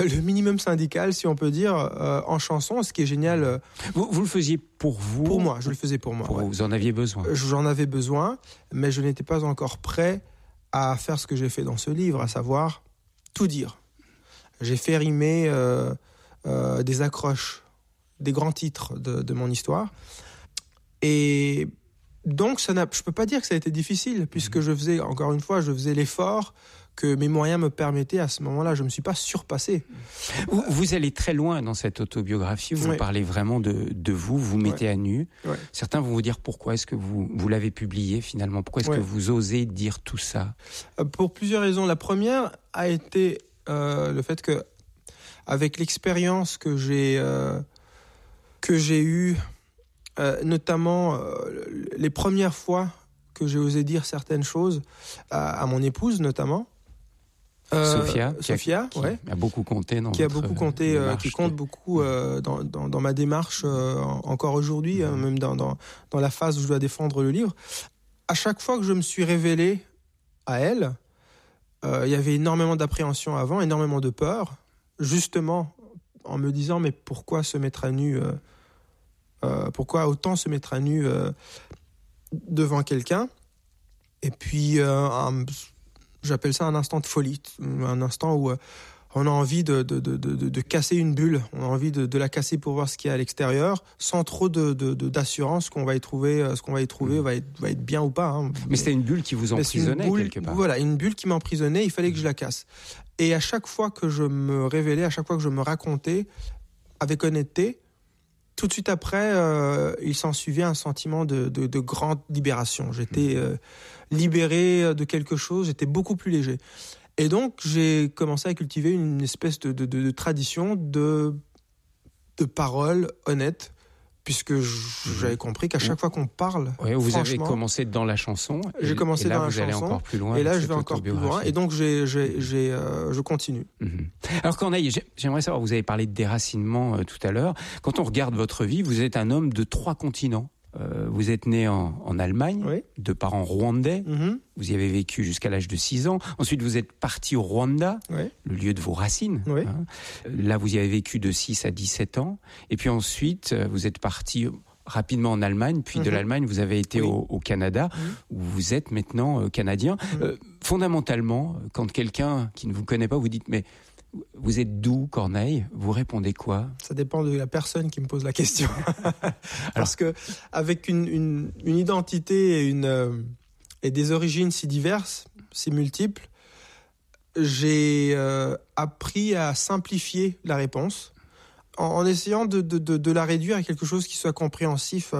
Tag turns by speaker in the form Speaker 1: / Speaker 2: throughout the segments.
Speaker 1: le minimum syndical, si on peut dire, en chanson. Ce qui est génial.
Speaker 2: Vous le faisiez pour vous?
Speaker 1: Pour moi, je le faisais pour moi.
Speaker 2: Ouais. Vous en aviez besoin?
Speaker 1: J'en avais besoin, mais je n'étais pas encore prêt à faire ce que j'ai fait dans ce livre, à savoir tout dire. J'ai fait rimer des accroches, des grands titres de mon histoire. Et donc, je ne peux pas dire que ça a été difficile, puisque je faisais l'effort que mes moyens me permettaient à ce moment-là. Je ne me suis pas surpassé.
Speaker 2: Vous allez très loin dans cette autobiographie. Vous parlez vraiment de vous. Vous mettez à nu. Ouais. Certains vont vous dire pourquoi est-ce que vous l'avez publié finalement? Pourquoi est-ce que vous osez dire tout ça?
Speaker 1: Pour plusieurs raisons. La première a été le fait que, avec l'expérience que j'ai eue, notamment les premières fois que j'ai osé dire certaines choses à mon épouse notamment,
Speaker 2: Sophia, qui a beaucoup compté dans
Speaker 1: qui compte beaucoup dans ma démarche encore aujourd'hui, même dans la phase où je dois défendre le livre. À chaque fois que je me suis révélé à elle, il y avait énormément d'appréhension avant, énormément de peur, justement en me disant mais pourquoi se mettre à nu, pourquoi autant se mettre à nu devant quelqu'un? Et puis j'appelle ça un instant de folie, un instant où on a envie de casser une bulle, on a envie de la casser pour voir ce qu'il y a à l'extérieur, sans trop d'assurance qu'on va y trouver, va être bien ou pas. Hein.
Speaker 2: Mais c'était une bulle qui vous emprisonnait quelque part.
Speaker 1: Voilà, une bulle qui m'emprisonnait, il fallait que je la casse. Et à chaque fois que je me révélais, à chaque fois que je me racontais, avec honnêteté, tout de suite après, il s'en suivait un sentiment de grande libération. J'étais libéré de quelque chose, j'étais beaucoup plus léger. Et donc, j'ai commencé à cultiver une espèce de tradition de paroles honnêtes, puisque j'avais compris qu'à chaque fois qu'on parle,
Speaker 2: vous avez commencé dans la chanson.
Speaker 1: J'ai commencé dans la chanson.
Speaker 2: Et là, vous allez encore plus loin.
Speaker 1: Et là, je vais encore plus loin. Et donc, je continue.
Speaker 2: Alors, Corneille, j'aimerais savoir, vous avez parlé de déracinement tout à l'heure. Quand on regarde votre vie, vous êtes un homme de 3 continents. Vous êtes né en Allemagne, de parents rwandais. Vous y avez vécu jusqu'à l'âge de 6 ans. Ensuite, vous êtes parti au Rwanda, le lieu de vos racines. Là, vous y avez vécu de 6 à 17 ans. Et puis ensuite, vous êtes parti rapidement en Allemagne. Puis de l'Allemagne, vous avez été au Canada, où vous êtes maintenant canadien. Fondamentalement, quand quelqu'un qui ne vous connaît pas vous dit « mais vous êtes d'où, Corneille ?» Vous répondez quoi? Ça
Speaker 1: dépend de la personne qui me pose la question. Parce que avec une identité et des origines si diverses, si multiples, j'ai appris à simplifier la réponse en essayant de la réduire à quelque chose qui soit compréhensif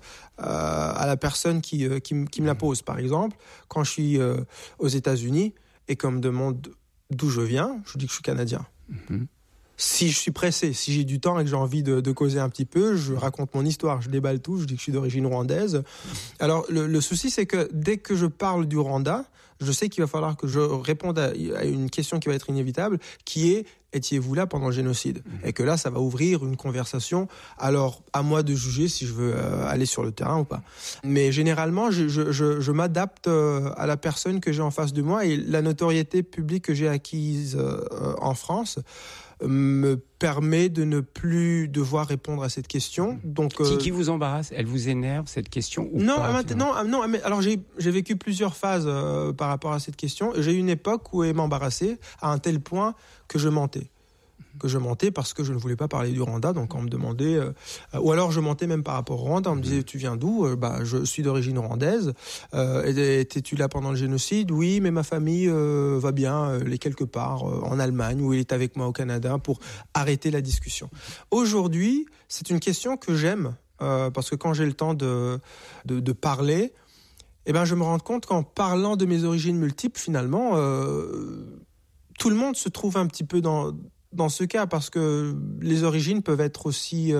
Speaker 1: à la personne qui me la pose. Par exemple, quand je suis aux États-Unis et qu'on me demande d'où je viens, je dis que je suis canadien. Si je suis pressé, si j'ai du temps et que j'ai envie de causer un petit peu, je raconte mon histoire, je déballe tout, je dis que je suis d'origine rwandaise. Alors, le souci, c'est que dès que je parle du Rwanda, je sais qu'il va falloir que je réponde à une question qui va être inévitable, qui est « étiez-vous là pendant le génocide ?» Et que là, ça va ouvrir une conversation. Alors, à moi de juger si je veux aller sur le terrain ou pas. Mais généralement, je m'adapte à la personne que j'ai en face de moi, et la notoriété publique que j'ai acquise en France me permet de ne plus devoir répondre à cette question. Donc,
Speaker 2: qui vous embarrasse? Elle vous énerve, cette question, ou
Speaker 1: non,
Speaker 2: pas?
Speaker 1: Non, mais alors j'ai vécu plusieurs phases par rapport à cette question. J'ai eu une époque où elle m'embarrassait à un tel point que je mentais. Parce que je ne voulais pas parler du Rwanda, donc on me demandait, ou alors je mentais même par rapport au Rwanda, on me disait tu viens d'où? Je suis d'origine rwandaise. Étais-tu là pendant le génocide? Oui, mais ma famille va bien, elle est quelque part en Allemagne, ou elle est avec moi au Canada, pour arrêter la discussion. Aujourd'hui, c'est une question que j'aime, parce que quand j'ai le temps de parler, je me rends compte qu'en parlant de mes origines multiples, finalement, tout le monde se trouve un petit peu dans ce cas, parce que les origines peuvent être aussi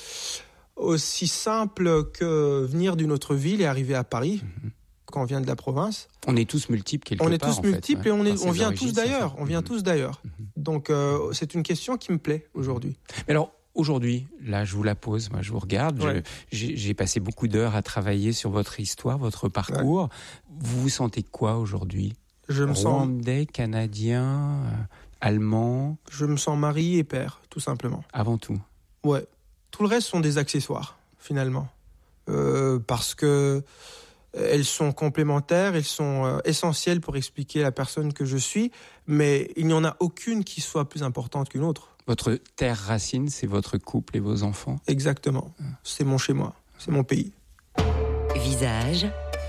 Speaker 1: simples que venir d'une autre ville et arriver à Paris quand on vient de la province.
Speaker 2: On est tous multiples quelque part.
Speaker 1: On est tous multiples, et on vient tous d'ailleurs.
Speaker 2: On vient
Speaker 1: tous d'ailleurs. Donc c'est une question qui me plaît aujourd'hui.
Speaker 2: Mais alors, aujourd'hui, là, je vous la pose, moi, je vous regarde. J'ai passé beaucoup d'heures à travailler sur votre histoire, votre parcours. Vous vous sentez quoi aujourd'hui?
Speaker 1: Je me sens
Speaker 2: Rwandais, canadien, allemand.
Speaker 1: Je me sens mari et père, tout simplement.
Speaker 2: Avant tout.
Speaker 1: Ouais. Tout le reste sont des accessoires, finalement. Parce que elles sont complémentaires, elles sont essentielles pour expliquer la personne que je suis, mais il n'y en a aucune qui soit plus importante qu'une autre.
Speaker 2: Votre terre racine, c'est votre couple et vos enfants?
Speaker 1: Exactement. C'est mon chez-moi, c'est mon pays.
Speaker 3: Visage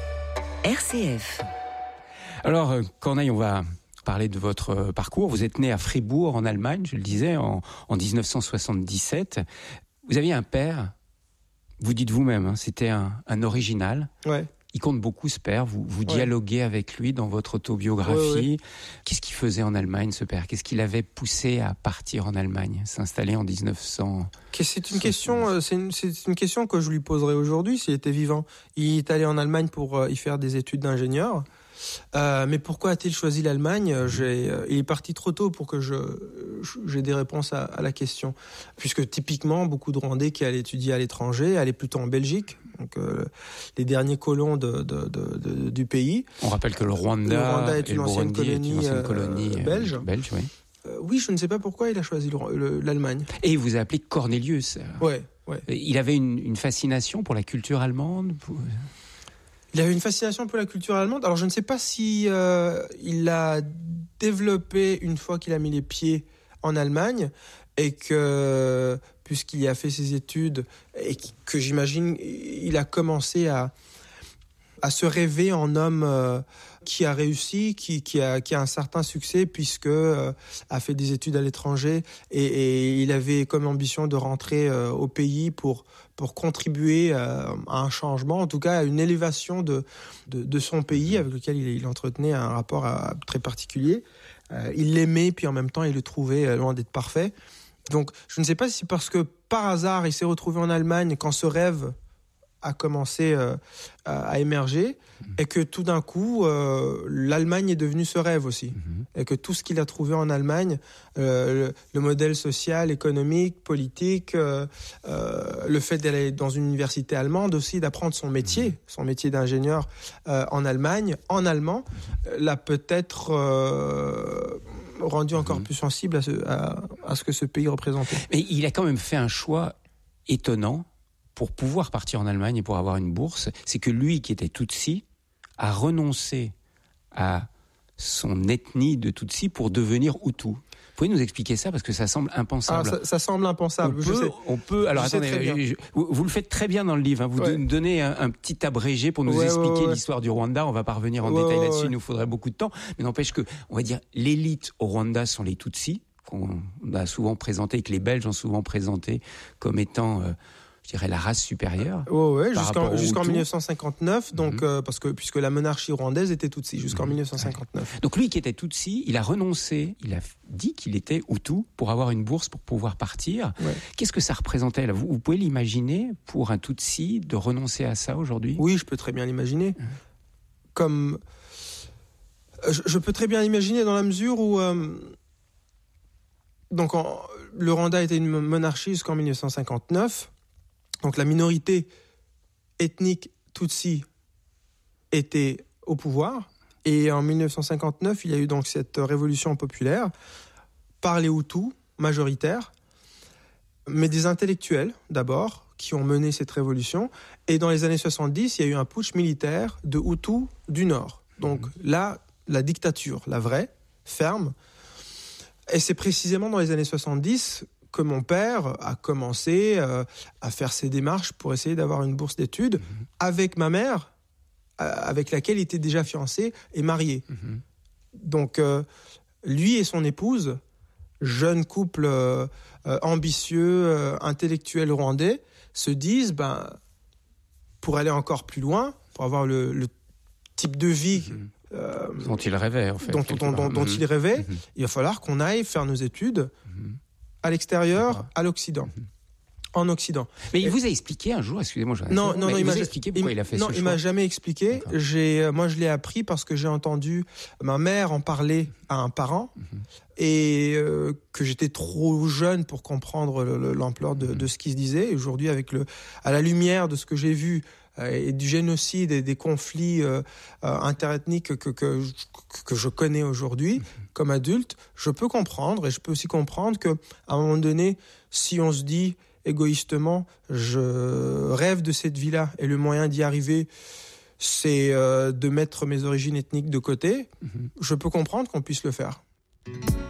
Speaker 3: RCF.
Speaker 2: Alors, Corneille, on va parler de votre parcours. Vous êtes né à Fribourg, en Allemagne, je le disais, en 1977. Vous aviez un père, vous dites vous-même, hein, c'était un original.
Speaker 1: Ouais.
Speaker 2: Il compte beaucoup, ce père. Vous dialoguez avec lui dans votre autobiographie.
Speaker 1: Ouais.
Speaker 2: Qu'est-ce qu'il faisait en Allemagne, ce père? Qu'est-ce qui l'avait poussé à partir en Allemagne, s'installer en 1900?
Speaker 1: C'est une question que je lui poserais aujourd'hui s'il était vivant. Il est allé en Allemagne pour y faire des études d'ingénieur. Mais pourquoi a-t-il choisi l'Allemagne? Il est parti trop tôt pour que j'ai des réponses à la question. Puisque typiquement, beaucoup de Rwandais qui allaient étudier à l'étranger allaient plutôt en Belgique, donc les derniers colons du pays.
Speaker 2: On rappelle que le Rwanda
Speaker 1: est une ancienne colonie belge.
Speaker 2: Oui.
Speaker 1: Oui, je ne sais pas pourquoi il a choisi l'Allemagne.
Speaker 2: Et il vous a appelé Cornelius.
Speaker 1: Ouais.
Speaker 2: Il avait une fascination pour la culture allemande.
Speaker 1: Il avait une fascination pour la culture allemande. Alors je ne sais pas si il l'a développé une fois qu'il a mis les pieds en Allemagne et que, puisqu'il y a fait ses études et que j'imagine il a commencé à se rêver en homme qui a réussi, qui a un certain succès puisque a fait des études à l'étranger et il avait comme ambition de rentrer au pays pour contribuer à un changement, en tout cas à une élévation de son pays avec lequel il entretenait un rapport très particulier. Il l'aimait, puis en même temps il le trouvait loin d'être parfait. Donc je ne sais pas si parce que par hasard il s'est retrouvé en Allemagne quand ce rêve a commencé à émerger et que tout d'un coup l'Allemagne est devenue ce rêve aussi et que tout ce qu'il a trouvé en Allemagne, le modèle social, économique, politique, le fait d'aller dans une université allemande aussi, d'apprendre son métier d'ingénieur en Allemagne, en allemand, l'a peut-être rendu encore plus sensible à ce que ce pays représentait.
Speaker 2: Mais il a quand même fait un choix étonnant pour pouvoir partir en Allemagne et pour avoir une bourse. C'est que lui, qui était Tutsi, a renoncé à son ethnie de Tutsi pour devenir Hutu. Vous pouvez nous expliquer ça, parce que ça semble impensable.
Speaker 1: Ça semble impensable.
Speaker 2: On peut. Alors attendez, vous le faites très bien dans le livre. Hein. Vous nous donnez un petit abrégé pour nous expliquer l'histoire du Rwanda. On va pas revenir en détail là-dessus. Il nous faudrait beaucoup de temps. Mais n'empêche que, on va dire, l'élite au Rwanda sont les Tutsis, qu'on a souvent présenté, que les Belges ont souvent présenté comme étant je dirais la race supérieure.
Speaker 1: Jusqu'en 1959, donc puisque la monarchie rwandaise était Tutsi jusqu'en 1959.
Speaker 2: Donc lui qui était Tutsi, il a renoncé, il a dit qu'il était Hutu pour avoir une bourse pour pouvoir partir. Ouais. Qu'est-ce que ça représentait là? Vous pouvez l'imaginer pour un Tutsi de renoncer à ça aujourd'hui?
Speaker 1: Oui, je peux très bien l'imaginer. Comme je peux très bien l'imaginer dans la mesure où le Rwanda était une monarchie jusqu'en 1959. Donc la minorité ethnique Tutsi était au pouvoir. Et en 1959, il y a eu donc cette révolution populaire par les Hutus majoritaires, mais des intellectuels d'abord qui ont mené cette révolution. Et dans les années 70, il y a eu un putsch militaire de Hutus du Nord. Donc là, la dictature, la vraie, ferme. Et c'est précisément dans les années 70 que mon père a commencé à faire ses démarches pour essayer d'avoir une bourse d'études avec ma mère, avec laquelle il était déjà fiancé et marié. Donc, lui et son épouse, jeune couple ambitieux, intellectuel rwandais, se disent, pour aller encore plus loin, pour avoir le type de vie
Speaker 2: dont il rêvait, en fait.
Speaker 1: Dont il rêvait, il va falloir qu'on aille faire nos études à l'extérieur, à l'Occident. En Occident.
Speaker 2: Mais il vous a expliqué un jour, excusez-moi, il m'a expliqué pourquoi il a fait ce choix.
Speaker 1: Non, il m'a jamais expliqué. Moi, je l'ai appris parce que j'ai entendu ma mère en parler à un parent et que j'étais trop jeune pour comprendre l'ampleur de ce qui se disait. Et aujourd'hui, à la lumière de ce que j'ai vu et du génocide et des conflits interethniques que je connais aujourd'hui comme adulte, je peux comprendre, et je peux aussi comprendre qu'à un moment donné, si on se dit égoïstement, je rêve de cette vie-là et le moyen d'y arriver, c'est de mettre mes origines ethniques de côté, je peux comprendre qu'on puisse le faire.